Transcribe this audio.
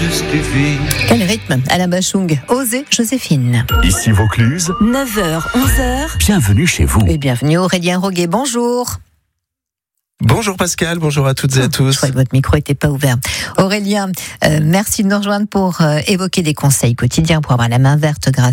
justifie. Quel rythme, Alain Bachung. Osez, Joséphine. Ici Vaucluse, 9h, 11h. bienvenue chez vous. Et bienvenue Aurélien Roguet, bonjour. Bonjour Pascal, bonjour à toutes et à tous. Je crois que votre micro n'était pas ouvert. Aurélien, merci de nous rejoindre pour évoquer des conseils quotidiens pour avoir la main verte grâce